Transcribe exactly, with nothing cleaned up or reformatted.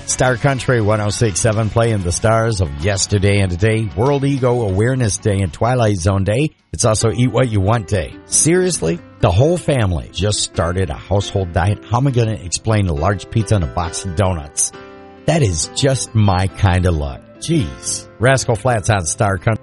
Star Country one oh six point seven playing the stars of yesterday and today. World Ego Awareness Day and Twilight Zone Day. It's also Eat What You Want Day. Seriously? The whole family just started a household diet. How am I going to explain a large pizza and a box of donuts? That is just my kind of luck. Jeez. Rascal Flatts on Star Country.